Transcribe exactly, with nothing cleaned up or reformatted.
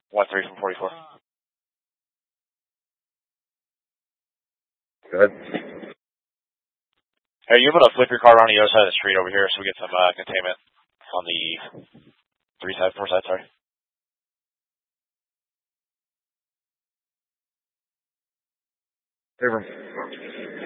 one three from forty-four. Go ahead. Hey, are you able to flip your car around the other side of the street over here so we get some uh, containment on the three side, four side, sorry? Favor.